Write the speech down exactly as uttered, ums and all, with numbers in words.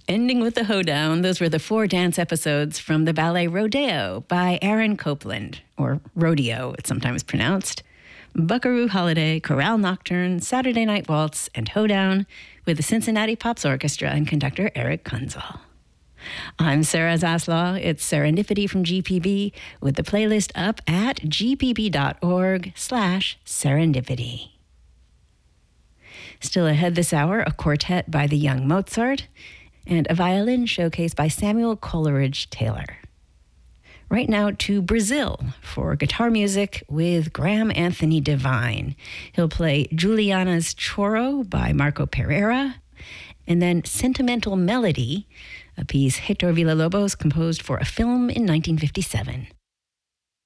Ending with the hoedown, those were the four dance episodes from the ballet Rodeo by Aaron Copland, or Rodeo, it's sometimes pronounced. Buckaroo Holiday, Chorale Nocturne, Saturday Night Waltz, and Hoedown with the Cincinnati Pops Orchestra and conductor Eric Kunzel. I'm Sarah Zaslaw. It's Serendipity from G P B with the playlist up at gpb.org slash serendipity. Still ahead this hour, a quartet by the young Mozart and a violin showcase by Samuel Coleridge Taylor. Right now to Brazil for guitar music with Graham Anthony Devine. He'll play Juliana's Choro by Marco Pereira, and then Sentimental Melody, a piece Hector Villa-Lobos composed for a film in nineteen fifty-seven.